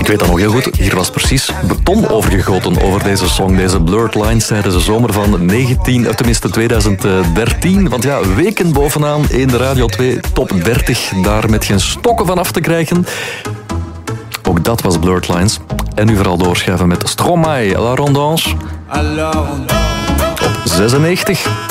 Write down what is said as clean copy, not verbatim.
Ik weet dat nog heel goed. Hier was precies beton overgegoten over deze song, deze Blurred Lines, tijdens de zomer van 2013. Want ja, weken bovenaan in de Radio 2 Top 30, daar met geen stokken van af te krijgen. Ook dat was Blurred Lines. En nu vooral doorschuiven met Stromae, La Rondance. Op 96.